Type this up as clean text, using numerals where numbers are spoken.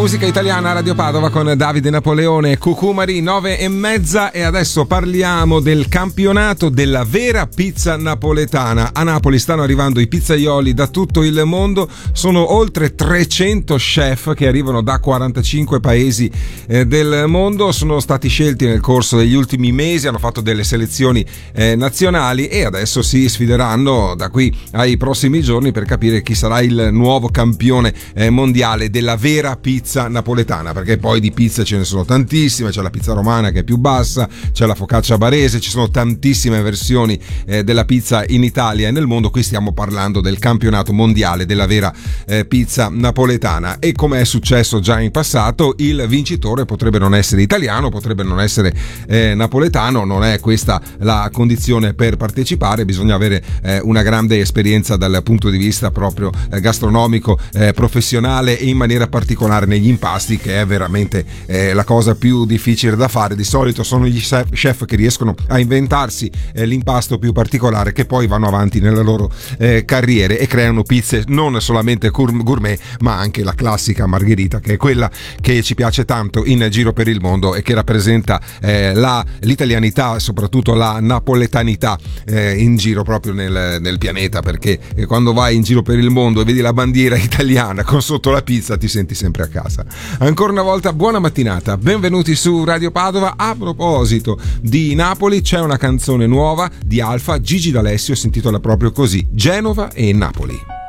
Musica italiana a Radio Padova con Davide Napoleone, Cucumari 9:30, e adesso parliamo del campionato della vera pizza napoletana. A Napoli stanno arrivando i pizzaioli da tutto il mondo, sono oltre 300 chef che arrivano da 45 paesi del mondo, sono stati scelti nel corso degli ultimi mesi, hanno fatto delle selezioni nazionali e adesso si sfideranno da qui ai prossimi giorni per capire chi sarà il nuovo campione mondiale della vera pizza napoletana, perché poi di pizza ce ne sono tantissime, c'è la pizza romana che è più bassa, c'è la focaccia barese, ci sono tantissime versioni della pizza in Italia e nel mondo. Qui stiamo parlando del campionato mondiale della vera pizza napoletana e, come è successo già in passato, il vincitore potrebbe non essere italiano, potrebbe non essere napoletano, non è questa la condizione per partecipare, bisogna avere una grande esperienza dal punto di vista proprio gastronomico, professionale, e in maniera particolare negli impasti, che è veramente la cosa più difficile da fare. Di solito sono gli chef che riescono a inventarsi l'impasto più particolare, che poi vanno avanti nelle loro carriere e creano pizze non solamente gourmet, ma anche la classica margherita, che è quella che ci piace tanto in giro per il mondo e che rappresenta l'italianità, soprattutto la napoletanità in giro proprio nel pianeta, perché quando vai in giro per il mondo e vedi la bandiera italiana con sotto la pizza ti senti sempre a casa. Ancora una volta buona mattinata, benvenuti su Radio Padova. A proposito di Napoli, c'è una canzone nuova di Alfa, Gigi D'Alessio, si intitola proprio così, Genova e Napoli.